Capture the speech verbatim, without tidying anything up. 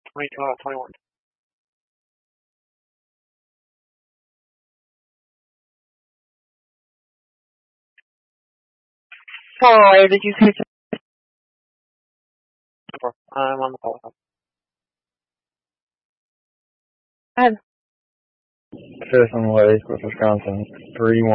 twenty-two out of twenty-one. Sorry, did you say I'm on the call. Go ahead. Citizen Lake with Wisconsin, three one.